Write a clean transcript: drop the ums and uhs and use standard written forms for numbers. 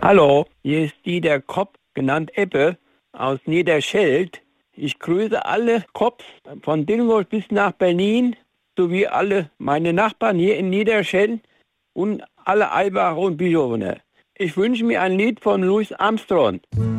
Hallo, hier ist Dieter Kopp, genannt Ebbe, aus Niederscheld. Ich grüße alle Kopps von Dingolf bis nach Berlin, sowie alle meine Nachbarn hier in Niederscheld und alle Eibacher und Bischofene. Ich wünsche mir ein Lied von Louis Armstrong.